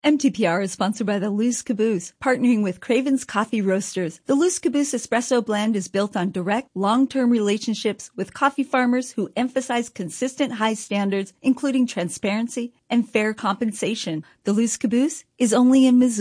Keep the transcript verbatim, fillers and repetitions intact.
M T P R is sponsored by the Loose Caboose, partnering with Craven's Coffee Roasters. The Loose Caboose Espresso Blend is built on direct, long-term relationships with coffee farmers who emphasize consistent high standards, including transparency and fair compensation. The Loose Caboose is only in Missouri.